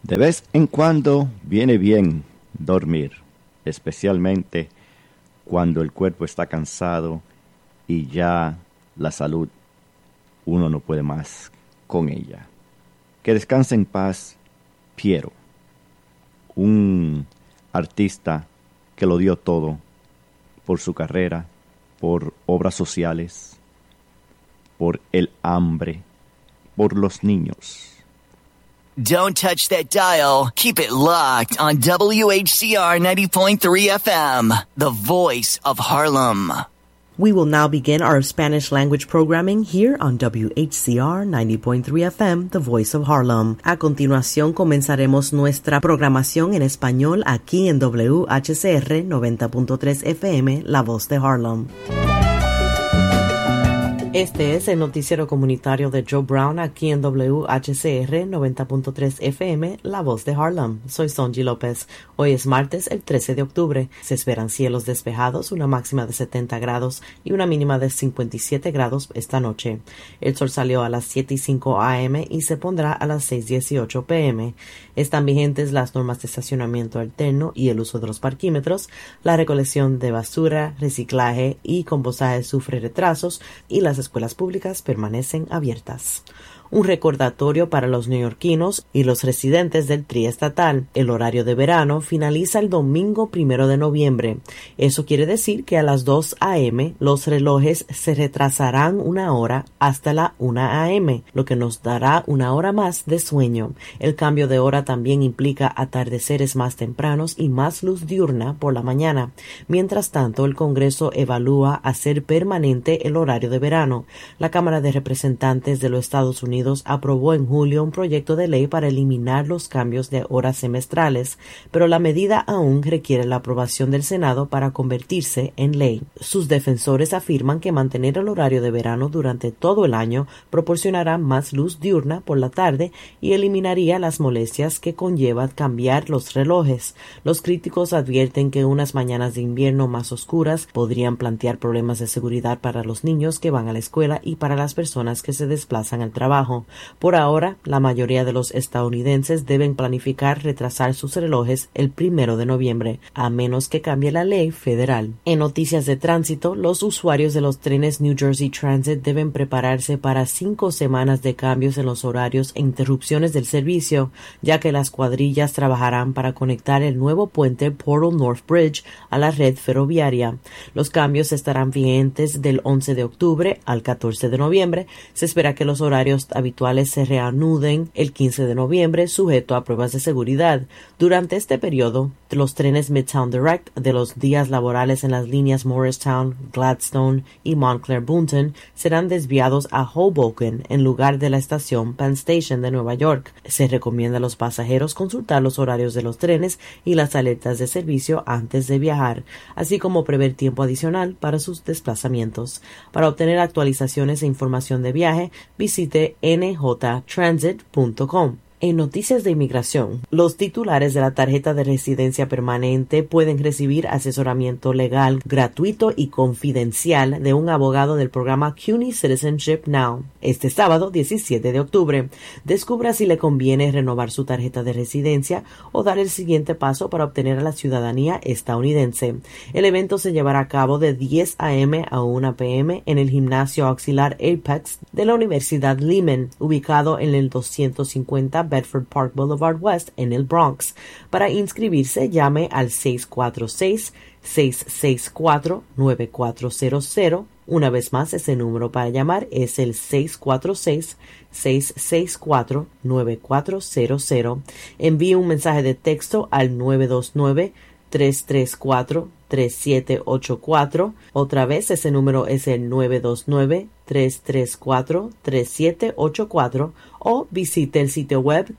De vez en cuando viene bien dormir, especialmente cuando el cuerpo está cansado y ya la salud uno no puede más con ella. Que descanse en paz Piero, un artista que lo dio todo por su carrera, por obras sociales, por el hambre, por los niños. Don't touch that dial. Keep it locked on WHCR 90.3 FM, the voice of Harlem. We will now begin our Spanish language programming here on WHCR 90.3 FM, the voice of Harlem. A continuación comenzaremos nuestra programación en español aquí en WHCR 90.3 FM, la voz de Harlem. Este es el noticiero comunitario de Joe Brown aquí en WHCR 90.3 FM, La Voz de Harlem. Soy Sonji López. Hoy es martes, el 13 de octubre. Se esperan cielos despejados, una máxima de 70 grados y una mínima de 57 grados esta noche. El sol salió a las 7:05 a.m. y se pondrá a las 6:18 p.m. Están vigentes las normas de estacionamiento alterno y el uso de los parquímetros. La recolección de basura, reciclaje y compostaje sufre retrasos y las escuelas públicas permanecen abiertas. Un recordatorio para los neoyorquinos y los residentes del triestatal. El horario de verano finaliza el domingo 1 de noviembre. Eso quiere decir que a las 2 a.m. los relojes se retrasarán una hora hasta la 1 a.m., lo que nos dará una hora más de sueño. El cambio de hora también implica atardeceres más tempranos y más luz diurna por la mañana. Mientras tanto, el Congreso evalúa hacer permanente el horario de verano. La Cámara de Representantes de los Estados Unidos aprobó en julio un proyecto de ley para eliminar los cambios de horas semestrales, pero la medida aún requiere la aprobación del Senado para convertirse en ley. Sus defensores afirman que mantener el horario de verano durante todo el año proporcionará más luz diurna por la tarde y eliminaría las molestias que conlleva cambiar los relojes. Los críticos advierten que unas mañanas de invierno más oscuras podrían plantear problemas de seguridad para los niños que van a la escuela y para las personas que se desplazan al trabajo. Por ahora, la mayoría de los estadounidenses deben planificar retrasar sus relojes el 1 de noviembre, a menos que cambie la ley federal. En noticias de tránsito, los usuarios de los trenes New Jersey Transit deben prepararse para 5 semanas de cambios en los horarios e interrupciones del servicio, ya que las cuadrillas trabajarán para conectar el nuevo puente Portal North Bridge a la red ferroviaria. Los cambios estarán vigentes del 11 de octubre al 14 de noviembre. Se espera que los horarios habituales se reanuden el 15 de noviembre, sujeto a pruebas de seguridad. Durante este periodo, los trenes Midtown Direct de los días laborales en las líneas Morristown, Gladstone y Montclair Boonton serán desviados a Hoboken en lugar de la estación Penn Station de Nueva York. Se recomienda a los pasajeros consultar los horarios de los trenes y las alertas de servicio antes de viajar, así como prever tiempo adicional para sus desplazamientos. Para obtener actualizaciones e información de viaje, visite njtransit.com. En noticias de inmigración, los titulares de la tarjeta de residencia permanente pueden recibir asesoramiento legal gratuito y confidencial de un abogado del programa CUNY Citizenship Now. Este sábado 17 de octubre, descubra si le conviene renovar su tarjeta de residencia o dar el siguiente paso para obtener la ciudadanía estadounidense. El evento se llevará a cabo de 10 a.m. a 1 p.m. en el gimnasio auxiliar Apex de la Universidad Lehman, ubicado en el 250 Bedford Park Boulevard West en el Bronx. Para inscribirse, llame al 646-664-9400. Una vez más, ese número para llamar es el 646-664-9400. Envíe un mensaje de texto al 929-334-3784. Otra vez, ese número es el 929-334-3784 o visite el sitio web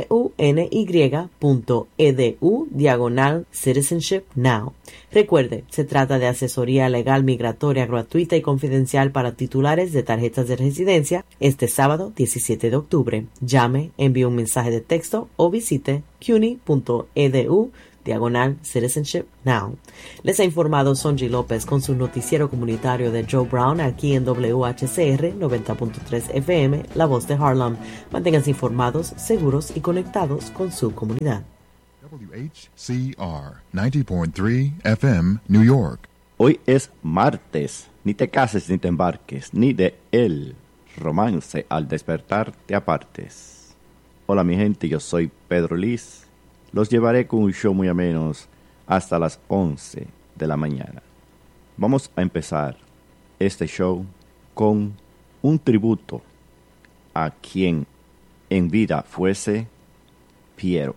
cuny.edu/Citizenship Now. Recuerde, se trata de asesoría legal migratoria gratuita y confidencial para titulares de tarjetas de residencia este sábado 17 de octubre. Llame, envíe un mensaje de texto o visite cuny.edu /Citizenship Now. Les ha informado Sonji López con su noticiero comunitario de Joe Brown aquí en WHCR 90.3 FM, La Voz de Harlem. Manténganse informados, seguros y conectados con su comunidad. WHCR 90.3 FM, New York. Hoy es martes. Ni te cases ni te embarques, ni de el romance al despertar te apartes. Hola mi gente, yo soy Pedro Liz. Los llevaré con un show muy ameno hasta las 11 de la mañana. Vamos a empezar este show con un tributo a quien en vida fuese Piero.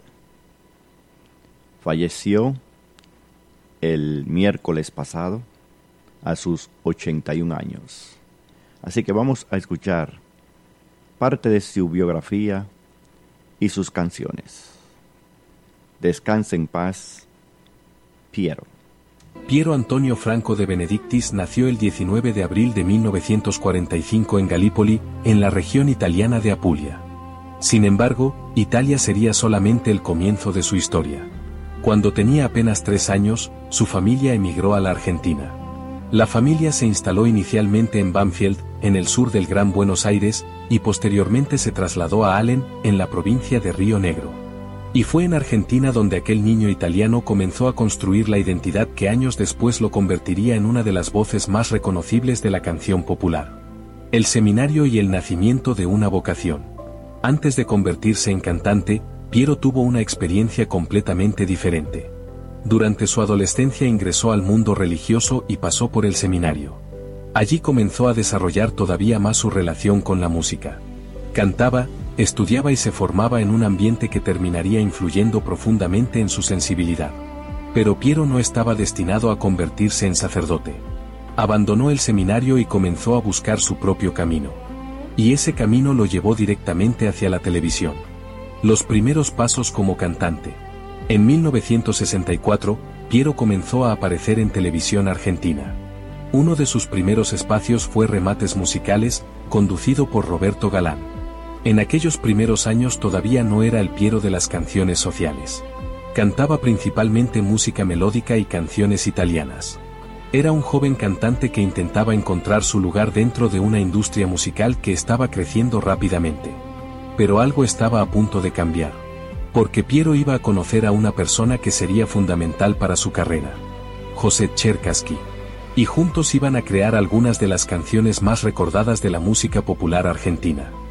Falleció el miércoles pasado a sus 81 años. Así que vamos a escuchar parte de su biografía y sus canciones. Descanse en paz, Piero. Piero Antonio Franco de Benedictis nació el 19 de abril de 1945 en Galípoli, en la región italiana de Apulia. Sin embargo, Italia sería solamente el comienzo de su historia. Cuando tenía apenas 3 años, su familia emigró a la Argentina. La familia se instaló inicialmente en Banfield, en el sur del Gran Buenos Aires, y posteriormente se trasladó a Allen, en la provincia de Río Negro. Y fue en Argentina donde aquel niño italiano comenzó a construir la identidad que años después lo convertiría en una de las voces más reconocibles de la canción popular. El seminario y el nacimiento de una vocación. Antes de convertirse en cantante, Piero tuvo una experiencia completamente diferente. Durante su adolescencia ingresó al mundo religioso y pasó por el seminario. Allí comenzó a desarrollar todavía más su relación con la música. Cantaba, estudiaba y se formaba en un ambiente que terminaría influyendo profundamente en su sensibilidad. Pero Piero no estaba destinado a convertirse en sacerdote. Abandonó el seminario y comenzó a buscar su propio camino. Y ese camino lo llevó directamente hacia la televisión. Los primeros pasos como cantante. En 1964, Piero comenzó a aparecer en televisión argentina. Uno de sus primeros espacios fue Remates Musicales, conducido por Roberto Galán. En aquellos primeros años todavía no era el Piero de las canciones sociales. Cantaba principalmente música melódica y canciones italianas. Era un joven cantante que intentaba encontrar su lugar dentro de una industria musical que estaba creciendo rápidamente. Pero algo estaba a punto de cambiar. Porque Piero iba a conocer a una persona que sería fundamental para su carrera. José Cherkassky. Y juntos iban a crear algunas de las canciones más recordadas de la música popular argentina.